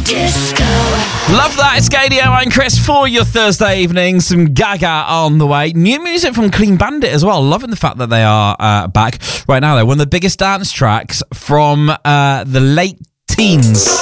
Love that. It's Gadio and Chris for your Thursday evening. Some Gaga on the way. New music from Clean Bandit as well. Loving the fact that they are back right now. They're one of the biggest dance tracks from the late teens.